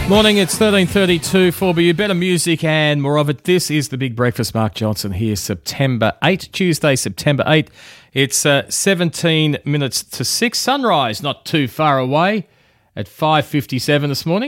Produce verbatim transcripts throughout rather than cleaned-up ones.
Morning, it's thirteen thirty-two four B U. Better music and more of it. This is The Big Breakfast. Mark Johnson here, September eighth, Tuesday, September eighth. It's uh, seventeen minutes to six. Sunrise not too far away at five fifty-seven this morning.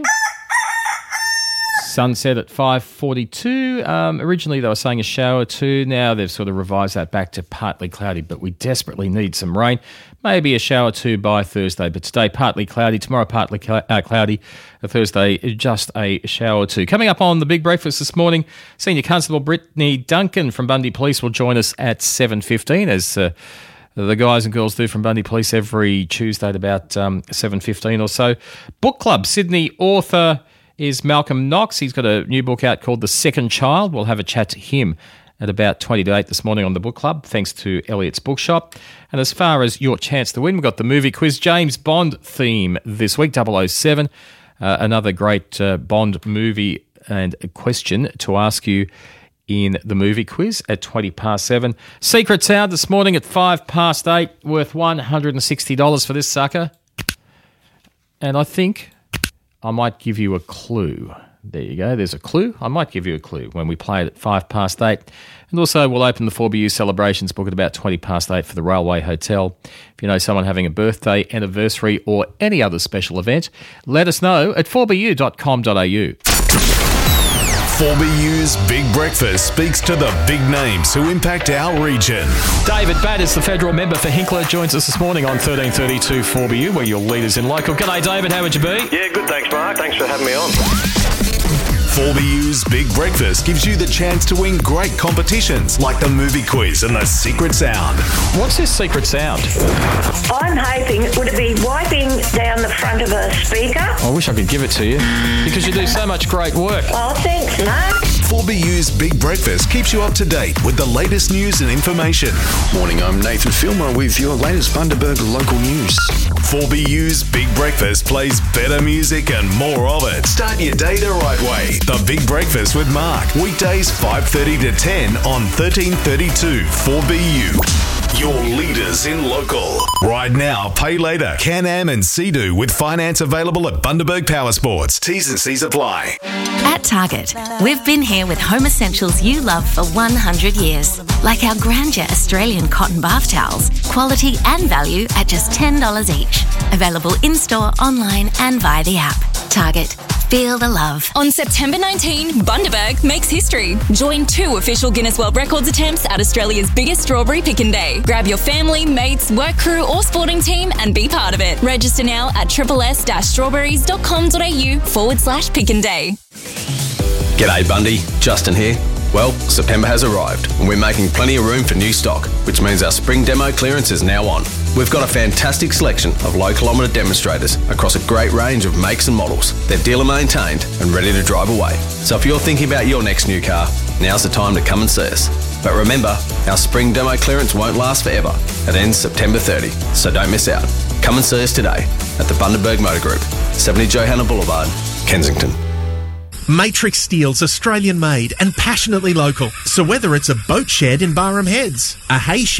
Sunset at five forty-two. Um, originally they were saying a shower or two. Now they've sort of revised that back to partly cloudy, but we desperately need some rain. Maybe a shower or two by Thursday, but today partly cloudy, tomorrow partly cl- uh, cloudy, Thursday just a shower or two. Coming up on The Big Breakfast this morning, Senior Constable Brittany Duncan from Bundy Police will join us at seven fifteen, as uh, the guys and girls do from Bundy Police every Tuesday at about um, seven fifteen or so. Book Club, Sydney author is Malcolm Knox. He's got a new book out called The Second Child. We'll have a chat to him at about twenty to eight this morning on the Book Club, thanks to Elliot's Bookshop. And as far as your chance to win, we've got the movie quiz, James Bond theme this week, double oh seven. Uh, another great uh, Bond movie and a question to ask you in the movie quiz at twenty past seven. Secret Sound this morning at five past eight, worth one hundred sixty dollars for this sucker. And I think I might give you a clue. There you go. There's a clue. I might give you a clue when we play it at five past eight. And also we'll open the four B U celebrations book at about twenty past eight for the Railway Hotel. If you know someone having a birthday, anniversary or any other special event, let us know at four b u dot com dot a u. four B U's Big Breakfast speaks to the big names who impact our region. David Batters, the federal member for Hinkler, joins us this morning on thirteen thirty-two four B U, where your leaders in local. G'day, David. How would you be? Yeah, good. Thanks, Mark. Thanks for having me on. four B U's Big Breakfast gives you the chance to win great competitions like the movie quiz and the Secret Sound. What's this Secret Sound? I'm hoping, would it be wiping down the front of a speaker? I wish I could give it to you because you do so much great work. Oh, thanks, Mark. four B U's Big Breakfast keeps you up to date with the latest news and information. Morning, I'm Nathan Filmer with your latest Bundaberg local news. four B U's Big Breakfast plays better music and more of it. Start your day the right way. The Big Breakfast with Mark. Weekdays five thirty to ten on thirteen thirty-two four B U. Your leaders in local. Right now, pay later. Can-Am and Sea-Doo with finance available at Bundaberg Power Sports. T's and C's apply. At Target, we've been here with home essentials you love for one hundred years. Like our Grandeur Australian cotton bath towels. Quality and value at just ten dollars each. Available in-store, online and via the app. Target. Feel the love. On September nineteenth, Bundaberg makes history. Join two official Guinness World Records attempts at Australia's biggest strawberry picking day. Grab your family, mates, work crew or sporting team and be part of it. Register now at triple-s-strawberries.com.au forward slash picking day. G'day Bundy, Justin here. Well, September has arrived and we're making plenty of room for new stock, which means our spring demo clearance is now on. We've got a fantastic selection of low kilometre demonstrators across a great range of makes and models. They're dealer maintained and ready to drive away. So if you're thinking about your next new car, now's the time to come and see us. But remember, our spring demo clearance won't last forever. It ends September thirtieth, so don't miss out. Come and see us today at the Bundaberg Motor Group, seventy Johanna Boulevard, Kensington. Matrix Steel's Australian made and passionately local. So whether it's a boat shed in Barham Heads, a hay shed